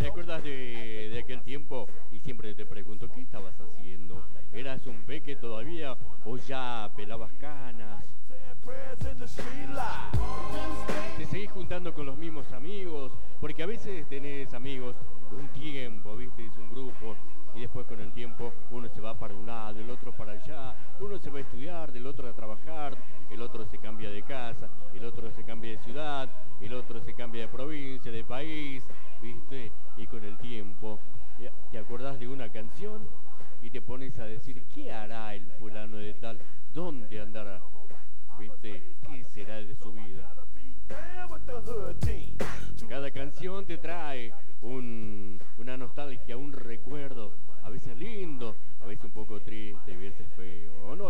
¿Te acuerdas de aquel tiempo? Y siempre te pregunto, ¿qué estabas haciendo? ¿Eras un peque todavía o ya pelabas canas? ¿Te seguís juntando con los mismos amigos? Porque a veces tenés amigos de un tiempo, ¿viste? Es un grupo. Y después con el tiempo uno se va para un lado, el otro para allá. Uno se va a estudiar, del otro a trabajar. El otro se cambia de casa, el otro se cambia de ciudad. El otro se cambia de provincia, de país, ¿viste? Y con el tiempo te acordás de una canción y te pones a decir, ¿qué hará el fulano de tal? ¿Dónde andará? ¿Viste? ¿Qué será de su vida? Cada canción te trae una nostalgia, un recuerdo, a veces lindo, a veces un poco triste, a veces feo, ¿o no?